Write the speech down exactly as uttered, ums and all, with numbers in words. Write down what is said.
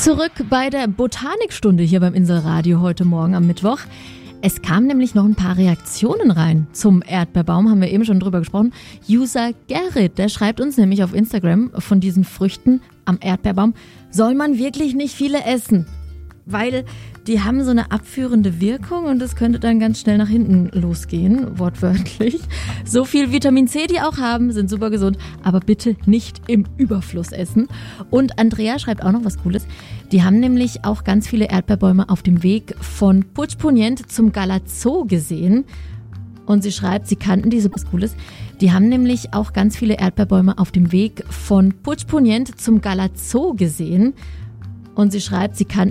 Zurück bei der Botanikstunde hier beim Inselradio heute Morgen am Mittwoch. Es kamen nämlich noch ein paar Reaktionen rein zum Erdbeerbaum, haben wir eben schon drüber gesprochen. User Gerrit, der schreibt uns nämlich auf Instagram von diesen Früchten am Erdbeerbaum, soll man wirklich nicht viele essen, weil die haben so eine abführende Wirkung und das könnte dann ganz schnell nach hinten losgehen, wortwörtlich. So viel Vitamin C, die auch haben, sind super gesund, aber bitte nicht im Überfluss essen. Und Andrea schreibt auch noch was Cooles. Die haben nämlich auch ganz viele Erdbeerbäume auf dem Weg von Puig Punyent zum Galatzoo gesehen. Und sie schreibt, sie kannten diese was Cooles. Die haben nämlich auch ganz viele Erdbeerbäume auf dem Weg von Puig Punyent zum Galatzoo gesehen. Und sie schreibt, sie kannten